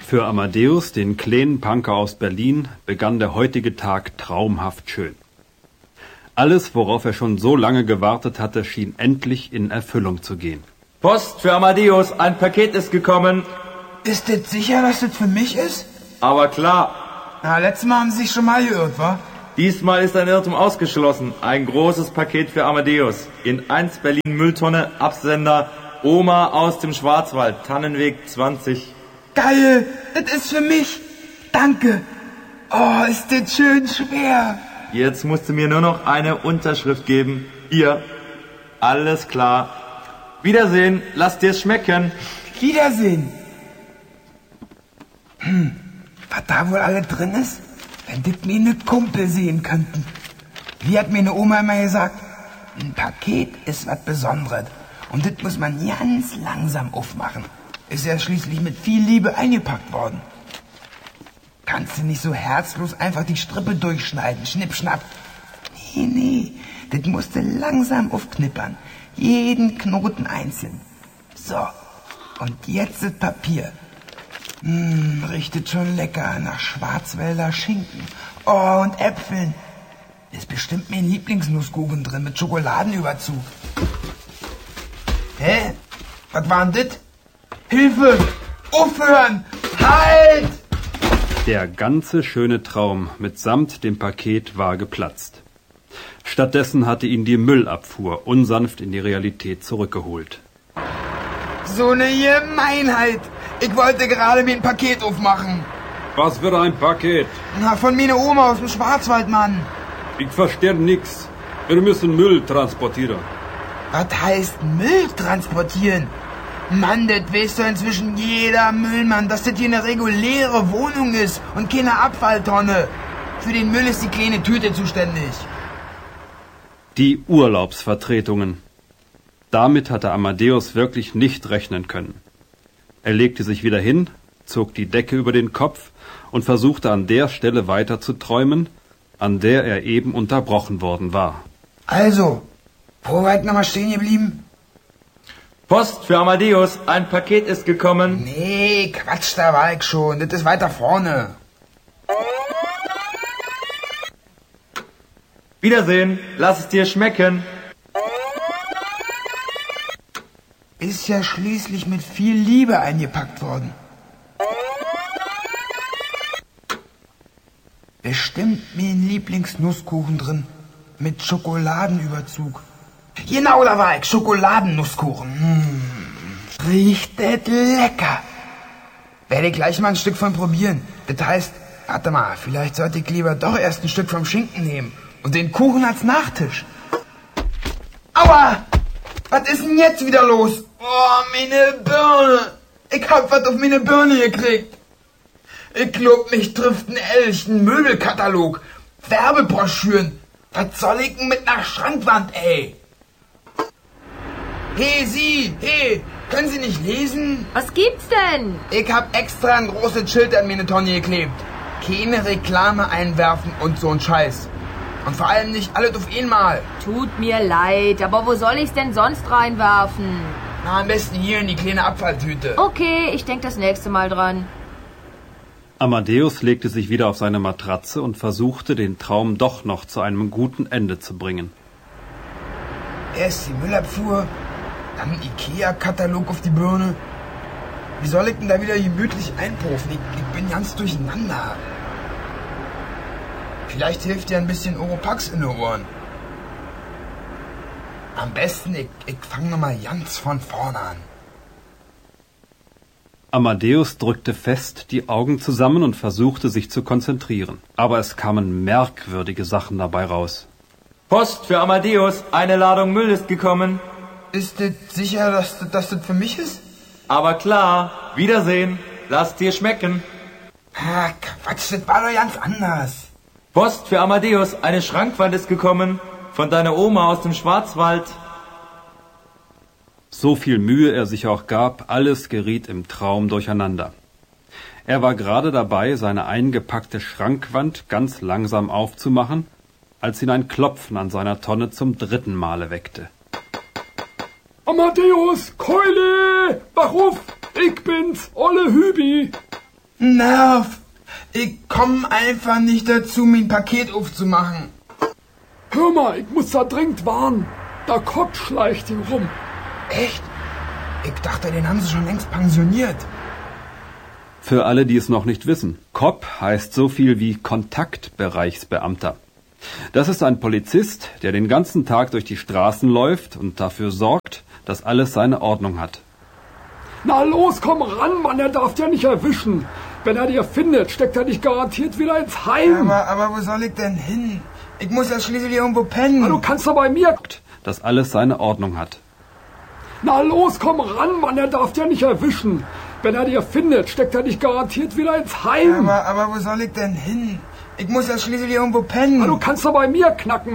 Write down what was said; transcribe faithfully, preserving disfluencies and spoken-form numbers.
Für Amadeus, den kleinen Punker aus Berlin, begann der heutige Tag traumhaft schön. Alles, worauf er schon so lange gewartet hatte, schien endlich in Erfüllung zu gehen. Post für Amadeus, ein Paket ist gekommen. Ist das sicher, dass das für mich ist? Aber klar. Na, letztes Mal haben Sie sich schon mal geirrt, wa? Diesmal ist ein Irrtum ausgeschlossen. Ein großes Paket für Amadeus. In eins Berlin Mülltonne, Absender, Oma aus dem Schwarzwald, Tannenweg zwanzig. Geil, das ist für mich. Danke. Oh, ist das schön schwer. Jetzt musst du mir nur noch eine Unterschrift geben. Hier. Alles klar. Wiedersehen, lass dir's schmecken. Wiedersehen. Hm, was da wohl alles drin ist? Wenn das meine Kumpel sehen könnten. Wie hat mir eine Oma immer gesagt, ein Paket ist was Besonderes. Und das muss man ganz langsam aufmachen. Ist ja schließlich mit viel Liebe eingepackt worden. Kannst du nicht so herzlos einfach die Strippe durchschneiden, schnipp, schnapp. Nee, nee, das musst du langsam aufknippern. Jeden Knoten einzeln. So, und jetzt das Papier. Hm, riecht schon lecker nach Schwarzwälder Schinken. Oh, und Äpfeln. Ist bestimmt mein Lieblingsnusskuchen drin mit Schokoladenüberzug. Hä? Was war denn das? Hilfe! Aufhören! Halt! Der ganze schöne Traum mitsamt dem Paket war geplatzt. Stattdessen hatte ihn die Müllabfuhr unsanft in die Realität zurückgeholt. So eine Gemeinheit! Ich wollte gerade mir ein Paket aufmachen. Was für ein Paket? Na, von meiner Oma aus dem Schwarzwald, Mann. Ich verstehe nix. Wir müssen Müll transportieren. Was heißt Müll transportieren? Mann, das weiß doch inzwischen jeder Müllmann, dass das hier eine reguläre Wohnung ist und keine Abfalltonne. Für den Müll ist die kleine Tüte zuständig. Die Urlaubsvertretungen. Damit hatte Amadeus wirklich nicht rechnen können. Er legte sich wieder hin, zog die Decke über den Kopf und versuchte an der Stelle weiter zu träumen, an der er eben unterbrochen worden war. Also, wo war ich nochmal stehen geblieben? Post für Amadeus, ein Paket ist gekommen. Nee, Quatsch, da war ich schon. Das ist weiter vorne. Wiedersehen, lass es dir schmecken. Ist ja schließlich mit viel Liebe eingepackt worden. Bestimmt mein Lieblingsnusskuchen drin. Mit Schokoladenüberzug. Genau, da war ich. Schokoladennusskuchen. Mmh. Riecht das lecker. Werde ich gleich mal ein Stück von probieren. Das heißt, warte mal, vielleicht sollte ich lieber doch erst ein Stück vom Schinken nehmen. Und den Kuchen als Nachtisch. Aua! Was ist denn jetzt wieder los? Oh, meine Birne. Ich hab was auf meine Birne gekriegt. Ich glaub, mich trifft ein Elch, ein Möbelkatalog, Werbebroschüren. Was soll ich denn mit nach Schrankwand, ey? Hey, Sie, hey, können Sie nicht lesen? Was gibt's denn? Ich hab extra ein großes Schild an meine Tonne geklebt. Keine Reklame einwerfen und so ein Scheiß. Und vor allem nicht alles auf einmal. Tut mir leid, aber wo soll ich's denn sonst reinwerfen? Na, am besten hier in die kleine Abfalltüte. Okay, ich denk das nächste Mal dran. Amadeus legte sich wieder auf seine Matratze und versuchte, den Traum doch noch zu einem guten Ende zu bringen. Erst die Müllabfuhr, dann ein Ikea-Katalog auf die Birne. Wie soll ich denn da wieder gemütlich einpuffen? Ich, ich bin ganz durcheinander. Vielleicht hilft dir ein bisschen Oropax in den Ohren. Am besten, ich, ich fange nochmal ganz von vorne an. Amadeus drückte fest die Augen zusammen und versuchte, sich zu konzentrieren. Aber es kamen merkwürdige Sachen dabei raus. Post für Amadeus, eine Ladung Müll ist gekommen. Ist das sicher, dass, dass das für mich ist? Aber klar, Wiedersehen, lass dir schmecken. Ah, Quatsch, das war doch ganz anders. Post für Amadeus, eine Schrankwand ist gekommen. Von deiner Oma aus dem Schwarzwald. So viel Mühe er sich auch gab, alles geriet im Traum durcheinander. Er war gerade dabei, seine eingepackte Schrankwand ganz langsam aufzumachen, als ihn ein Klopfen an seiner Tonne zum dritten Male weckte. Amadeus, Keule, wach auf, ich bin's, Olle Hübi. Nerv! Ich komm einfach nicht dazu, mein Paket aufzumachen. Hör mal, ich muss da dringend warnen. Der Kopf schleicht hier rum. Echt? Ich dachte, den haben sie schon längst pensioniert. Für alle, die es noch nicht wissen, Kopp heißt so viel wie Kontaktbereichsbeamter. Das ist ein Polizist, der den ganzen Tag durch die Straßen läuft und dafür sorgt, dass alles seine Ordnung hat. Na los, komm ran, Mann, er darf dich nicht erwischen. Wenn er dir findet, steckt er dich garantiert wieder ins Heim. Aber, aber wo soll ich denn hin? Ich muss ja schließlich irgendwo pennen. Na, du kannst doch bei mir... Dass alles seine Ordnung hat. Na los, komm ran, Mann, er darf dich nicht erwischen. Wenn er dir findet, steckt er dich garantiert wieder ins Heim. Aber, aber wo soll ich denn hin? Ich muss ja schließlich irgendwo pennen. Na, du kannst doch bei mir knacken.